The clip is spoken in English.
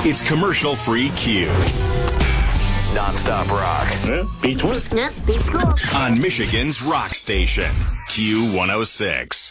It's commercial-free Q Non-stop rock. Yeah, beats work. Yep, beats school. on Michigan's rock station, Q106.